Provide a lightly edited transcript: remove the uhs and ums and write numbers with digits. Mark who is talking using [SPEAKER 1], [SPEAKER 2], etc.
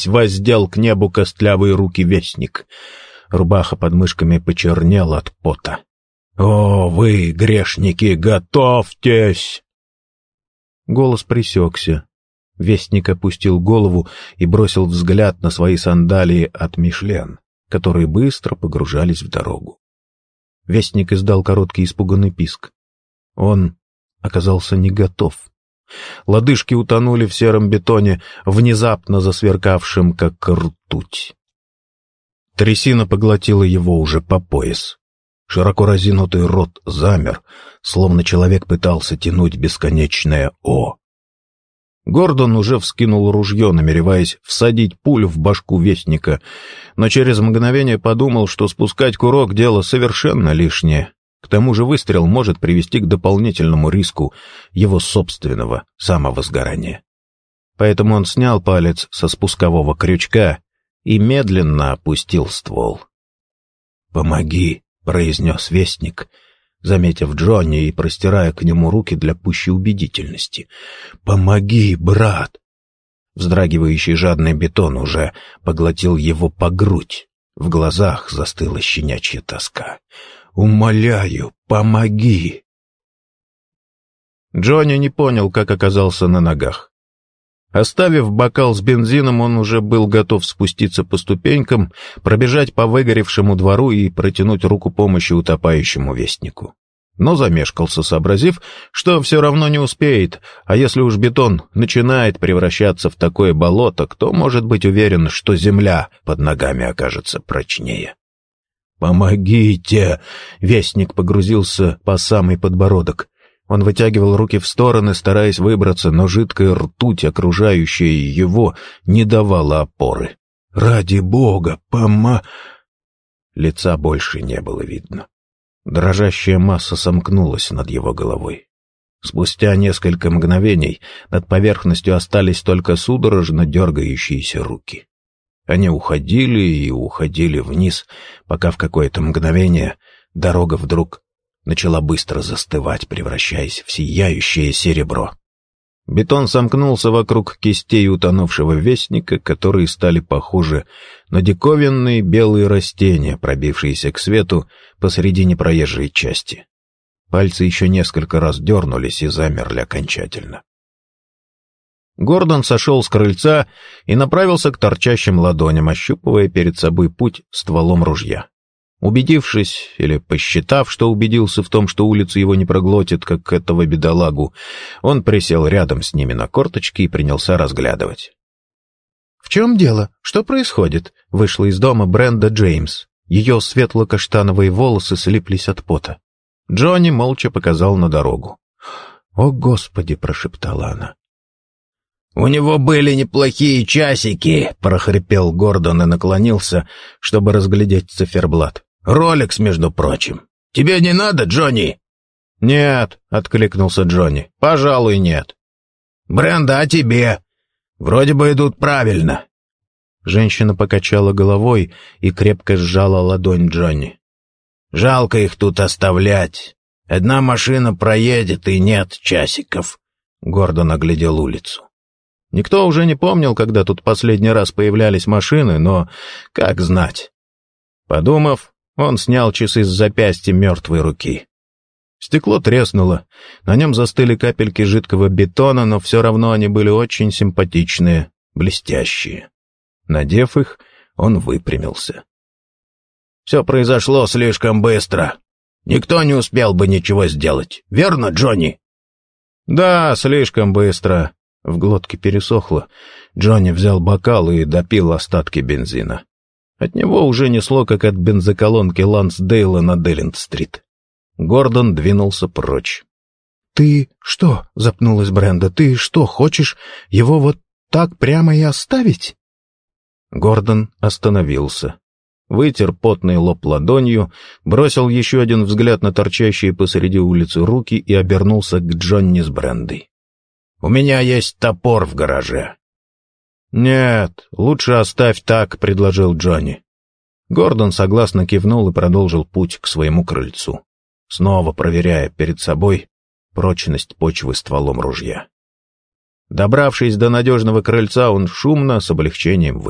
[SPEAKER 1] Поднимаясь, воздел к небу костлявые руки вестник. Рубаха под мышками почернела от пота. «О, вы, грешники, готовьтесь!» Голос пресекся. Вестник опустил голову и бросил взгляд на свои сандалии от Мишлен, которые быстро погружались в дорогу. Вестник издал короткий испуганный писк. Он оказался не готов. Лодыжки утонули в сером бетоне, внезапно засверкавшем, как ртуть. Трясина поглотила его уже по пояс. Широко разинутый рот замер, словно человек пытался тянуть бесконечное «О». Гордон уже вскинул ружье, намереваясь всадить пулю в башку вестника, но через мгновение подумал, что спускать курок — дело совершенно лишнее. К тому же выстрел может привести к дополнительному риску его собственного самовозгорания. Поэтому он снял палец со спускового крючка и медленно опустил ствол. «Помоги», — произнес вестник, заметив Джонни и простирая к нему руки для пущей убедительности. «Помоги, брат!» Вздрагивающий жадный бетон уже поглотил его по грудь. В глазах застыла щенячья тоска. «Умоляю, помоги!» Джонни не понял, как оказался на ногах. Оставив бокал с бензином, он уже был готов спуститься по ступенькам, пробежать по выгоревшему двору и протянуть руку помощи утопающему вестнику. Но замешкался, сообразив, что все равно не успеет, а если уж бетон начинает превращаться в такое болото, кто может быть уверен, что земля под ногами окажется прочнее? «Помогите!» — вестник погрузился по самый подбородок. Он вытягивал руки в стороны, стараясь выбраться, но жидкая ртуть, окружающая его, не давала опоры. «Ради бога, Лица больше не было видно. Дрожащая масса сомкнулась над его головой. Спустя несколько мгновений над поверхностью остались только судорожно дергающиеся руки. Они уходили и уходили вниз, пока в какое-то мгновение дорога вдруг начала быстро застывать, превращаясь в сияющее серебро. Бетон сомкнулся вокруг кистей утонувшего вестника, которые стали похожи на диковинные белые растения, пробившиеся к свету посредине проезжей части. Пальцы еще несколько раз дернулись и замерли окончательно. Гордон сошел с крыльца и направился к торчащим ладоням, ощупывая перед собой путь стволом ружья. Убедившись, или посчитав, что убедился в том, что улица его не проглотит, как этого бедолагу, он присел рядом с ними на корточки и принялся разглядывать. «В чем дело? Что происходит?» — вышла из дома Бренда Джеймс. Ее светло-каштановые волосы слиплись от пота. Джонни молча показал на дорогу. «О, Господи!» — прошептала она.
[SPEAKER 2] «У него были неплохие часики», — прохрипел Гордон и наклонился, чтобы разглядеть циферблат. «Ролекс, между прочим. Тебе не надо, Джонни?»
[SPEAKER 1] «Нет», — откликнулся Джонни. «Пожалуй, нет».
[SPEAKER 2] «Бренда, а тебе? Вроде бы идут правильно».
[SPEAKER 1] Женщина покачала головой и крепко сжала ладонь Джонни.
[SPEAKER 2] «Жалко их тут оставлять. Одна машина проедет, и нет часиков».
[SPEAKER 1] Гордон оглядел улицу. Никто уже не помнил, когда тут последний раз появлялись машины, но как знать. Подумав, он снял часы с запястья мертвой руки. Стекло треснуло, на нем застыли капельки жидкого бетона, но все равно они были очень симпатичные, блестящие. Надев их, он выпрямился.
[SPEAKER 2] «Все произошло слишком быстро. Никто не успел бы ничего сделать. Верно, Джонни?»
[SPEAKER 1] «Да, слишком быстро». В глотке пересохло. Джонни взял бокал и допил остатки бензина. От него уже несло, как от бензоколонки Лансдейла на Делленд-стрит. Гордон двинулся прочь. «Ты что?» — запнулась Бренда. «Ты что, хочешь его вот так прямо и оставить?» Гордон остановился. Вытер потный лоб ладонью, бросил еще один взгляд на торчащие посреди улицы руки и обернулся к Джонни с Брендой.
[SPEAKER 2] «У меня есть топор в гараже».
[SPEAKER 1] «Нет, лучше оставь так», — предложил Джонни. Гордон согласно кивнул и продолжил путь к своему крыльцу, снова проверяя перед собой прочность почвы стволом ружья. Добравшись до надежного крыльца, он шумно, с облегчением